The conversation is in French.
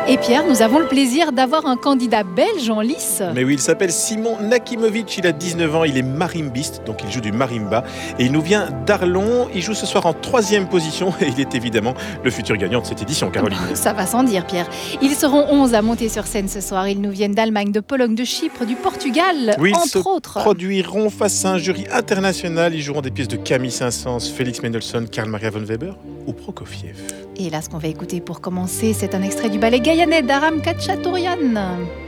Et Pierre, nous avons le plaisir d'avoir un candidat belge en lice. Mais oui, il s'appelle Simon Nakimovic, il a 19 ans, il est marimbiste, donc il joue du marimba. Et il nous vient d'Arlon, il joue ce soir en 3e position et il est évidemment le futur gagnant de cette édition, Caroline. Ça va sans dire, Pierre. Ils seront 11 à monter sur scène ce soir. Ils nous viennent d'Allemagne, de Pologne, de Chypre, du Portugal, Oui, entre autres. Ils produiront face à un jury international. Ils joueront des pièces de Camille Saint-Saëns, Félix Mendelssohn, Karl Maria von Weber ou Prokofiev. Et là, ce qu'on va écouter pour commencer, c'est un extrait du ballet Gaïanet d'Aram Khachaturian.